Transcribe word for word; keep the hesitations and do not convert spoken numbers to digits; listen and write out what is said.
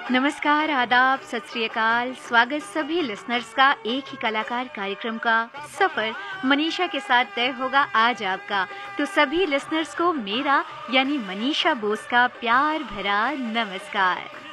नमस्कार, आदाब, सत श्री अकाल। स्वागत सभी लिसनर्स का एक ही कलाकार कार्यक्रम का सफर मनीषा के साथ तय होगा आज आपका। तो सभी लिसनर्स को मेरा यानी मनीषा बोस का प्यार भरा नमस्कार।